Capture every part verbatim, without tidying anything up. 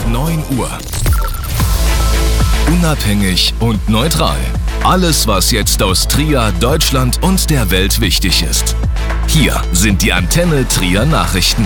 neun Uhr. Unabhängig und neutral. Alles, was jetzt aus Trier, Deutschland und der Welt wichtig ist. Hier sind die Antenne Trier Nachrichten.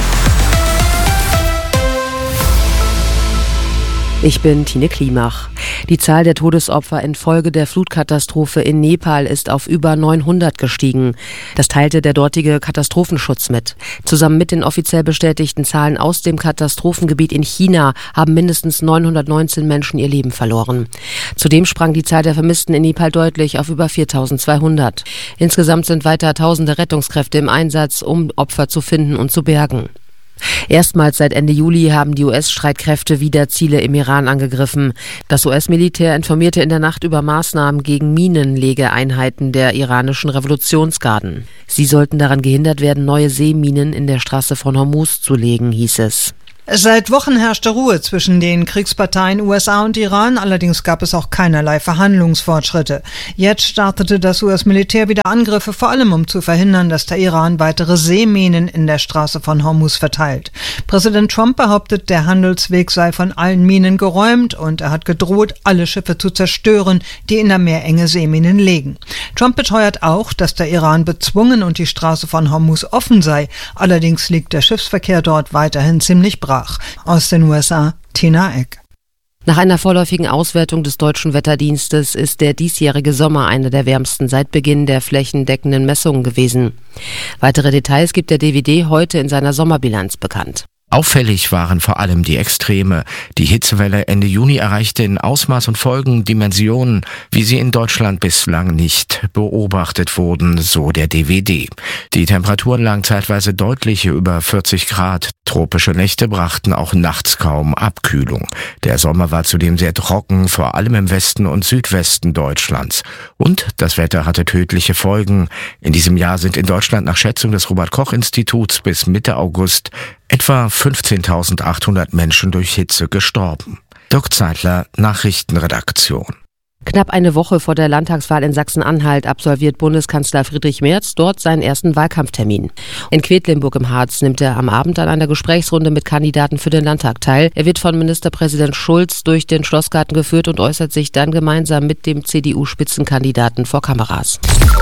Ich bin Tine Klimach. Die Zahl der Todesopfer infolge der Flutkatastrophe in Nepal ist auf über neunhundert gestiegen. Das teilte der dortige Katastrophenschutz mit. Zusammen mit den offiziell bestätigten Zahlen aus dem Katastrophengebiet in China haben mindestens neunhundertneunzehn Menschen ihr Leben verloren. Zudem sprang die Zahl der Vermissten in Nepal deutlich auf über viertausendzweihundert. Insgesamt sind weiter tausende Rettungskräfte im Einsatz, um Opfer zu finden und zu bergen. Erstmals seit Ende Juli haben die U S-Streitkräfte wieder Ziele im Iran angegriffen. Das U S-Militär informierte in der Nacht über Maßnahmen gegen Minenlegeeinheiten der iranischen Revolutionsgarden. Sie sollten daran gehindert werden, neue Seeminen in der Straße von Hormuz zu legen, hieß es. Seit Wochen herrschte Ruhe zwischen den Kriegsparteien U S A und Iran, allerdings gab es auch keinerlei Verhandlungsfortschritte. Jetzt startete das U S-Militär wieder Angriffe, vor allem um zu verhindern, dass der Iran weitere Seeminen in der Straße von Hormuz verteilt. Präsident Trump behauptet, der Handelsweg sei von allen Minen geräumt und er hat gedroht, alle Schiffe zu zerstören, die in der Meerenge Seeminen legen. Trump beteuert auch, dass der Iran bezwungen und die Straße von Hormuz offen sei. Allerdings liegt der Schiffsverkehr dort weiterhin ziemlich brach. Aus den U S A, Tina Eck. Nach einer vorläufigen Auswertung des Deutschen Wetterdienstes ist der diesjährige Sommer einer der wärmsten seit Beginn der flächendeckenden Messungen gewesen. Weitere Details gibt der D W D heute in seiner Sommerbilanz bekannt. Auffällig waren vor allem die Extreme. Die Hitzewelle Ende Juni erreichte in Ausmaß und Folgen Dimensionen, wie sie in Deutschland bislang nicht beobachtet wurden, so der D W D. Die Temperaturen lagen zeitweise deutlich über vierzig Grad. Tropische Nächte brachten auch nachts kaum Abkühlung. Der Sommer war zudem sehr trocken, vor allem im Westen und Südwesten Deutschlands. Und das Wetter hatte tödliche Folgen. In diesem Jahr sind in Deutschland nach Schätzung des Robert-Koch-Instituts bis Mitte August etwa fünfzehntausendachthundert Menschen durch Hitze gestorben. Dirk Zeitler, Nachrichtenredaktion. Knapp eine Woche vor der Landtagswahl in Sachsen-Anhalt absolviert Bundeskanzler Friedrich Merz dort seinen ersten Wahlkampftermin. In Quedlinburg im Harz nimmt er am Abend an einer Gesprächsrunde mit Kandidaten für den Landtag teil. Er wird von Ministerpräsident Schulz durch den Schlossgarten geführt und äußert sich dann gemeinsam mit dem C D U-Spitzenkandidaten vor Kameras.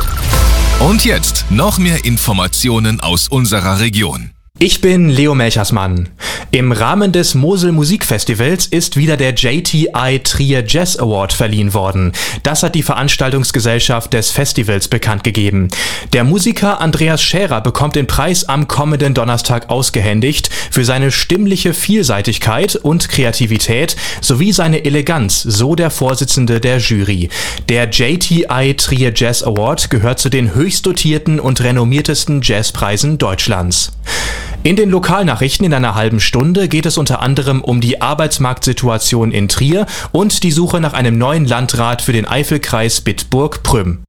Und jetzt noch mehr Informationen aus unserer Region. Ich bin Leo Melchersmann. Im Rahmen des Mosel Musikfestivals ist wieder der J T I Trier Jazz Award verliehen worden. Das hat die Veranstaltungsgesellschaft des Festivals bekannt gegeben. Der Musiker Andreas Scherer bekommt den Preis am kommenden Donnerstag ausgehändigt für seine stimmliche Vielseitigkeit und Kreativität sowie seine Eleganz, so der Vorsitzende der Jury. Der J T I Trier Jazz Award gehört zu den höchst dotierten und renommiertesten Jazzpreisen Deutschlands. In den Lokalnachrichten in einer halben Stunde geht es unter anderem um die Arbeitsmarktsituation in Trier und die Suche nach einem neuen Landrat für den Eifelkreis Bitburg-Prüm.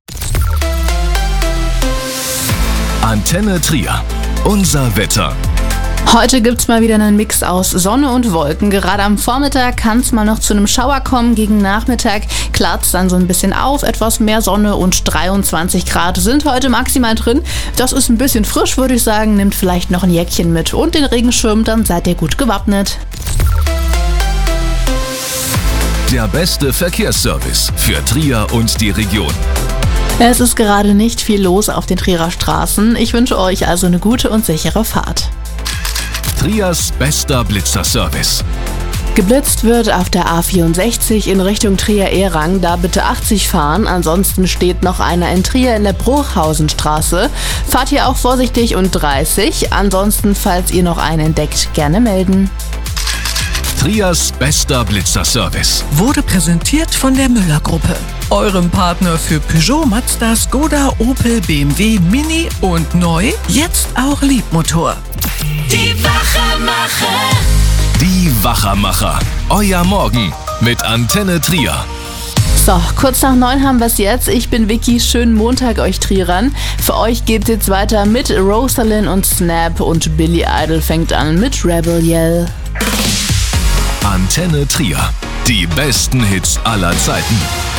Antenne Trier. Unser Wetter. Heute gibt's mal wieder einen Mix aus Sonne und Wolken. Gerade am Vormittag kann es mal noch zu einem Schauer kommen. Gegen Nachmittag klart's dann so ein bisschen auf. Etwas mehr Sonne und dreiundzwanzig Grad sind heute maximal drin. Das ist ein bisschen frisch, würde ich sagen. Nehmt vielleicht noch ein Jäckchen mit und den Regenschirm, dann seid ihr gut gewappnet. Der beste Verkehrsservice für Trier und die Region. Es ist gerade nicht viel los auf den Trierer Straßen. Ich wünsche euch also eine gute und sichere Fahrt. Triers bester Blitzerservice. Geblitzt wird auf der A vierundsechzig in Richtung Trier-Ehrang, da bitte achtzig fahren, ansonsten steht noch einer in Trier in der Bruchhausenstraße. Fahrt hier auch vorsichtig und dreißig, ansonsten, falls ihr noch einen entdeckt, gerne melden. Triers bester Blitzerservice wurde präsentiert von der Müller-Gruppe, eurem Partner für Peugeot, Mazda, Skoda, Opel, B M W, Mini und neu, jetzt auch Liebmotor. Die Wachermacher. Die Wachermacher. Euer Morgen mit Antenne Trier. So, kurz nach neun haben wir es jetzt. Ich bin Vicky. Schönen Montag euch Trierern. Für euch geht's jetzt weiter mit Rosalind und Snap und Billy Idol fängt an mit Rebel Yell. Antenne Trier. Die besten Hits aller Zeiten.